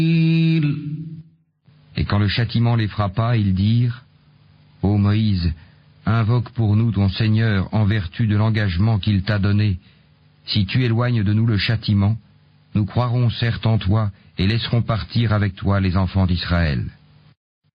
Et quand le châtiment les frappa, ils dirent, « Ô Moïse, invoque pour nous ton Seigneur en vertu de l'engagement qu'il t'a donné. Si tu éloignes de nous le châtiment, nous croirons certes en toi et laisserons partir avec toi les enfants d'Israël. »